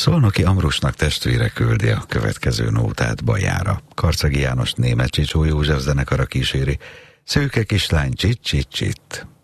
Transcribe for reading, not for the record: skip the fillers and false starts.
Szolnoki Ambrusnak testvére küldi a következő nótát Bajára. Karcagi János német Csicsó József zenekara kíséri. Szőke kislány csit-csit-csit.